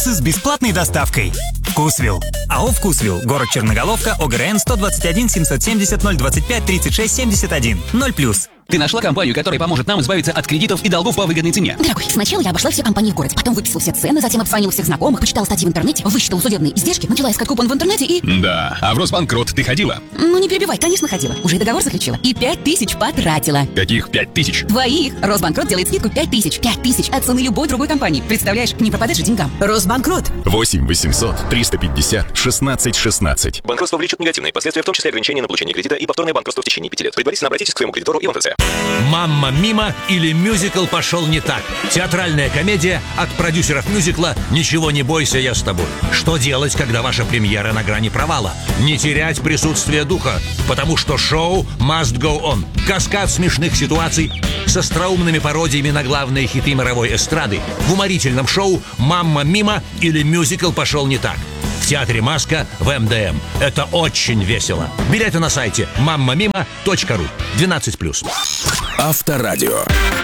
с бесплатной доставкой. Вкусвилл. АО «Вкусвилл». Город Черноголовка. ОГРН 121 770 025 36 71. 0+. Ты нашла компанию, которая поможет нам избавиться от кредитов и долгов по выгодной цене? Дорогой, сначала я обошла все компании в городе, потом выписала все цены, затем обзвонила всех знакомых, почитала статьи в интернете, высчитала судебные издержки, начала искать купон в интернете и... Да, а в Росбанкрот ты ходила? Ну не перебивай, конечно ходила. Уже и договор заключила. И 5000 потратила. Каких 5000? Твоих. Росбанкрот делает скидку 5000. 5000 от цены любой другой компании. Представляешь, не пропадешь же деньгам. Росбанкрот. 8 800 350 16 16. Банкротство влечет негативные последствия, в том числе ограничение на получение кредита и повторное банкротство в течение 5 лет. Предварительно обратитесь к своему кредитору и МФЦ. «Мамма мимо» или «Мюзикл пошел не так». Театральная комедия от продюсеров мюзикла «Ничего не бойся, я с тобой». Что делать, когда ваша премьера на грани провала? Не терять присутствие духа, потому что шоу must go on. Каскад смешных ситуаций с остроумными пародиями на главные хиты мировой эстрады в уморительном шоу «Мамма мимо» или «Мюзикл пошел не так». В театре «Маска» в МДМ. Это очень весело. Билеты на сайте mammamima.ru. 12+. Авторадио.